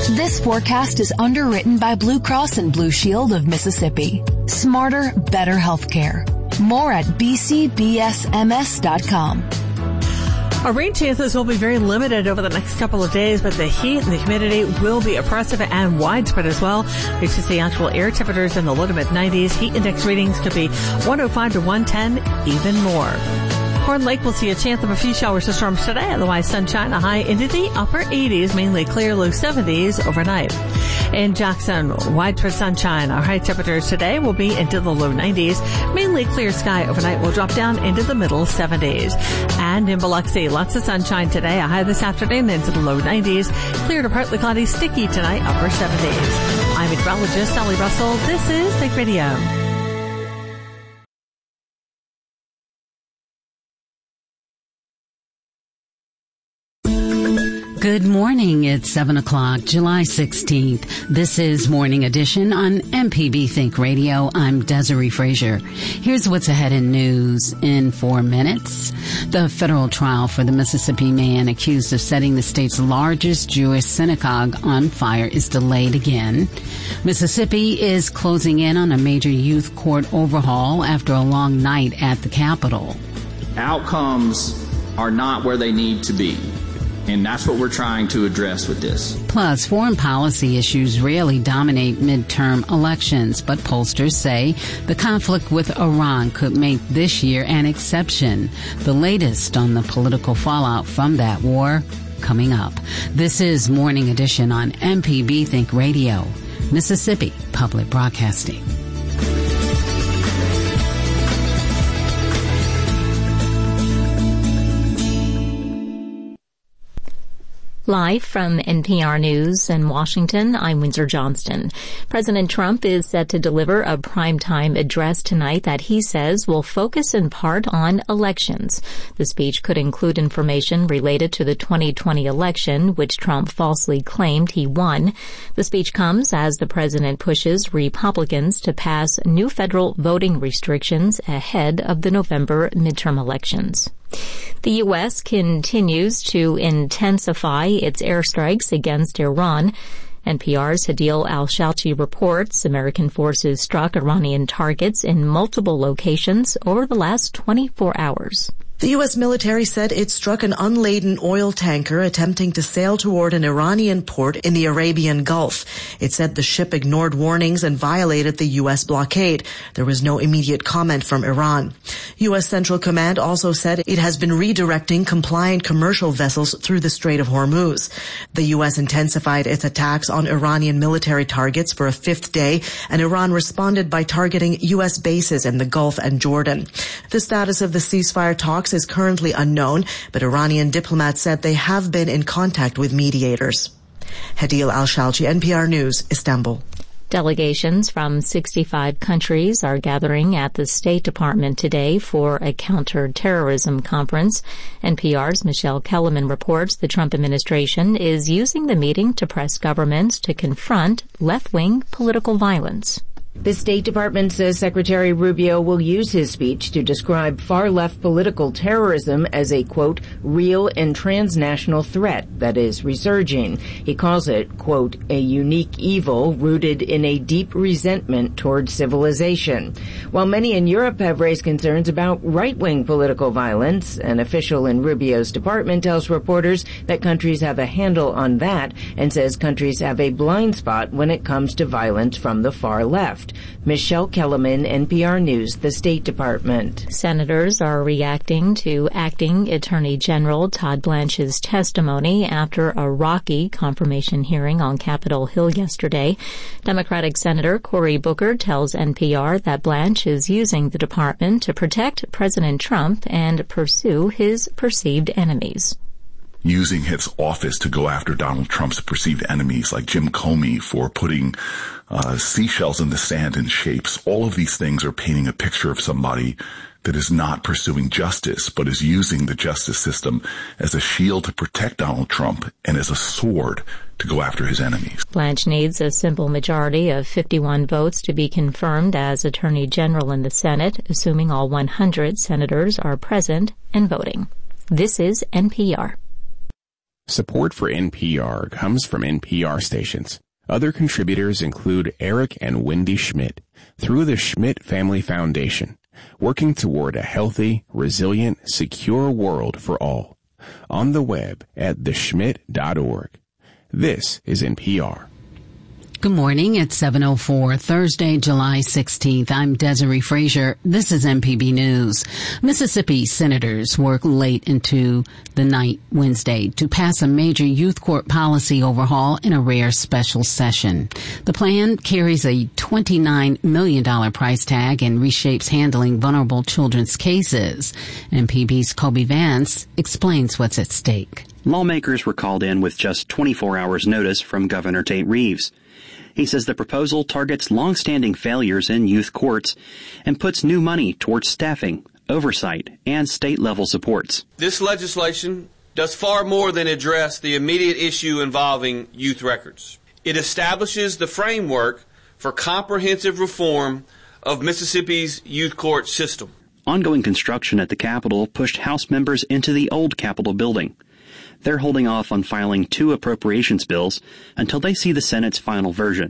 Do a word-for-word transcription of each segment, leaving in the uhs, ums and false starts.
This forecast is underwritten by Blue Cross and Blue Shield of Mississippi. Smarter, better healthcare. More at b c b s m s dot com. Our rain chances will be very limited over the next couple of days, but the heat and the humidity will be oppressive and widespread as well. We should see actual air temperatures in the low to mid nineties. Heat index readings could be one oh five to one ten, even more. Horn Lake will see a chance of a few showers or storms today. Otherwise, sunshine, a high into the upper eighties, mainly clear, low seventies overnight. In Jackson, widespread sunshine. Our high temperatures today will be into the low nineties. Mainly clear sky overnight will drop down into the middle seventies. And in Biloxi, lots of sunshine today. A high this afternoon into the low nineties. Clear to partly cloudy, sticky tonight, upper seventies. I'm meteorologist Sally Russell. This is Think Radio. Good morning. It's seven o'clock, July sixteenth. This is Morning Edition on M P B Think Radio. I'm Desiree Frazier. Here's what's ahead in news in four minutes. The federal trial for the Mississippi man accused of setting the state's largest Jewish synagogue on fire is delayed again. Mississippi is closing in on a major youth court overhaul after a long night at the Capitol. Outcomes are not where they need to be. And that's what we're trying to address with this. Plus, foreign policy issues rarely dominate midterm elections, but pollsters say the conflict with Iran could make this year an exception. The latest on the political fallout from that war coming up. This is Morning Edition on M P B Think Radio, Mississippi Public Broadcasting. Live from N P R News in Washington, I'm Windsor Johnston. President Trump is set to deliver a primetime address tonight that he says will focus in part on elections. The speech could include information related to the twenty twenty election, which Trump falsely claimed he won. The speech comes as the president pushes Republicans to pass new federal voting restrictions ahead of the November midterm elections. The U S continues to intensify its airstrikes against Iran. N P R's Hadil Al-Shalchi reports American forces struck Iranian targets in multiple locations over the last twenty-four hours. The U S military said it struck an unladen oil tanker attempting to sail toward an Iranian port in the Arabian Gulf. It said the ship ignored warnings and violated the U S blockade. There was no immediate comment from Iran. U S Central Command also said it has been redirecting compliant commercial vessels through the Strait of Hormuz. The U S intensified its attacks on Iranian military targets for a fifth day, and Iran responded by targeting U S bases in the Gulf and Jordan. The status of the ceasefire talks is currently unknown, but Iranian diplomats said they have been in contact with mediators. Hadil Al-Shalchi, N P R News, Istanbul. Delegations from sixty-five countries are gathering at the State Department today for a counter-terrorism conference. N P R's Michelle Kellerman reports the Trump administration is using the meeting to press governments to confront left-wing political violence. The State Department says Secretary Rubio will use his speech to describe far-left political terrorism as a, quote, real and transnational threat that is resurging. He calls it, quote, a unique evil rooted in a deep resentment toward civilization. While many in Europe have raised concerns about right-wing political violence, an official in Rubio's department tells reporters that countries have a handle on that and says countries have a blind spot when it comes to violence from the far left. Michelle Kellerman, N P R News, the State Department. Senators are reacting to Acting Attorney General Todd Blanche's testimony after a rocky confirmation hearing on Capitol Hill yesterday. Democratic Senator Cory Booker tells N P R that Blanche is using the department to protect President Trump and pursue his perceived enemies. Using his office to go after Donald Trump's perceived enemies like Jim Comey for putting uh, seashells in the sand in shapes. All of these things are painting a picture of somebody that is not pursuing justice, but is using the justice system as a shield to protect Donald Trump and as a sword to go after his enemies. Blanche needs a simple majority of fifty-one votes to be confirmed as Attorney General in the Senate, assuming all one hundred senators are present and voting. This is N P R. Support for N P R comes from N P R stations. Other contributors include Eric and Wendy Schmidt through the Schmidt Family Foundation, working toward a healthy, resilient, secure world for all. On the web at the schmidt dot org. This is N P R. Good morning. It's seven oh four, Thursday, July sixteenth. I'm Desiree Frazier. This is M P B News. Mississippi senators worked late into the night Wednesday to pass a major youth court policy overhaul in a rare special session. The plan carries a twenty-nine million dollars price tag and reshapes handling vulnerable children's cases. M P B's Kobe Vance explains what's at stake. Lawmakers were called in with just twenty-four hours notice from Governor Tate Reeves. He says the proposal targets long-standing failures in youth courts and puts new money towards staffing, oversight, and state-level supports. This legislation does far more than address the immediate issue involving youth records. It establishes the framework for comprehensive reform of Mississippi's youth court system. Ongoing construction at the Capitol pushed House members into the old Capitol building. They're holding off on filing two appropriations bills until they see the Senate's final version.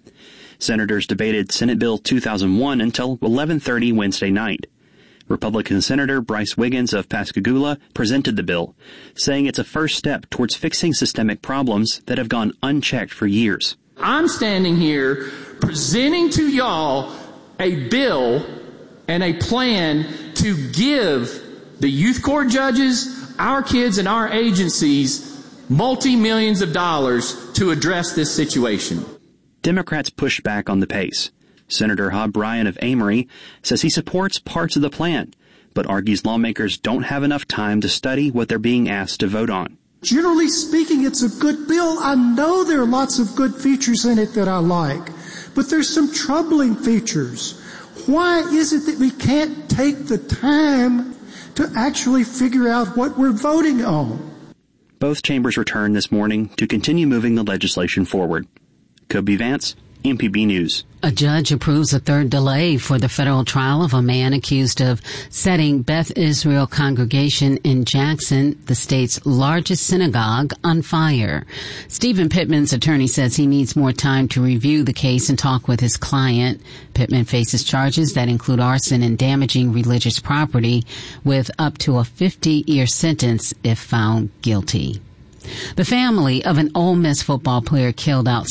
Senators debated Senate Bill two thousand one until eleven thirty Wednesday night. Republican Senator Bryce Wiggins of Pascagoula presented the bill, saying it's a first step towards fixing systemic problems that have gone unchecked for years. I'm standing here presenting to y'all a bill and a plan to give the youth court judges, our kids and our agencies multi-millions of dollars to address this situation. Democrats pushed back on the pace. Senator Hob Bryan of Amory says he supports parts of the plan, but argues lawmakers don't have enough time to study what they're being asked to vote on. Generally speaking, it's a good bill. I know there are lots of good features in it that I like, but there's some troubling features. Why is it that we can't take the time to actually figure out what we're voting on? Both chambers returned this morning to continue moving the legislation forward. Kobe Vance, M P B News. A judge approves a third delay for the federal trial of a man accused of setting Beth Israel Congregation in Jackson, the state's largest synagogue, on fire. Stephen Pittman's attorney says he needs more time to review the case and talk with his client. Pittman faces charges that include arson and damaging religious property, with up to a fifty-year sentence if found guilty. The family of an Ole Miss football player killed outside